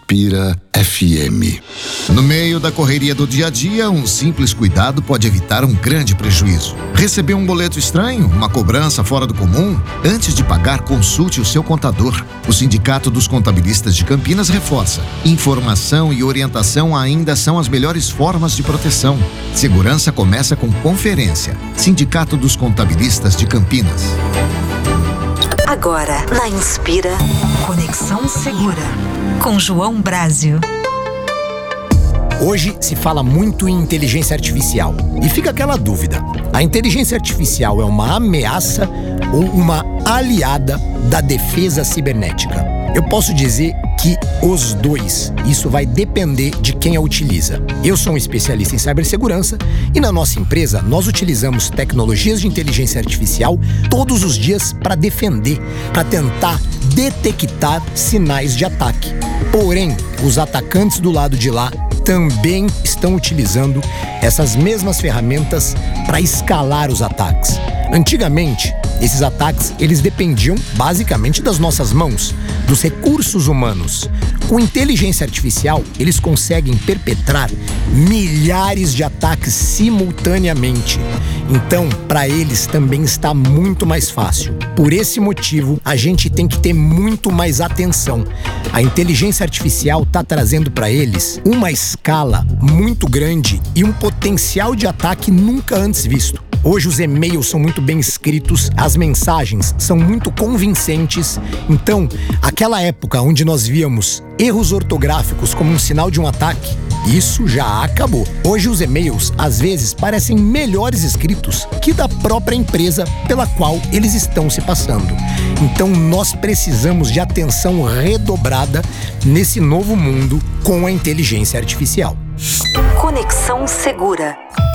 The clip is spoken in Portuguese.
Inspira FM. No meio da correria do dia a dia, um simples cuidado pode evitar um grande prejuízo. Receber um boleto estranho, uma cobrança fora do comum? Antes de pagar, consulte o seu contador. O Sindicato dos Contabilistas de Campinas reforça: informação e orientação ainda são as melhores formas de proteção. Segurança começa com conferência. Sindicato dos Contabilistas de Campinas. Agora, na Inspira, Conexão Segura, com João Brásio. Hoje se fala muito em inteligência artificial. E fica aquela dúvida: a inteligência artificial é uma ameaça ou uma aliada da defesa cibernética? Eu posso dizer que os dois. Isso vai depender de quem a utiliza. Eu sou um especialista em cibersegurança e na nossa empresa nós utilizamos tecnologias de inteligência artificial todos os dias para defender, para tentar detectar sinais de ataque. Porém, os atacantes do lado de lá também estão utilizando essas mesmas ferramentas para escalar os ataques. Antigamente, esses ataques, eles dependiam basicamente das nossas mãos, dos recursos humanos. Com inteligência artificial, eles conseguem perpetrar milhares de ataques simultaneamente. Então, para eles também está muito mais fácil. Por esse motivo, a gente tem que ter muito mais atenção. A inteligência artificial está trazendo para eles uma escala muito grande e um potencial de ataque nunca antes visto. Hoje os e-mails são muito bem escritos, as mensagens são muito convincentes. Então, aquela época onde nós víamos erros ortográficos como um sinal de um ataque, isso já acabou. Hoje os e-mails, às vezes, parecem melhores escritos que da própria empresa pela qual eles estão se passando. Então, nós precisamos de atenção redobrada nesse novo mundo com a inteligência artificial. Conexão Segura.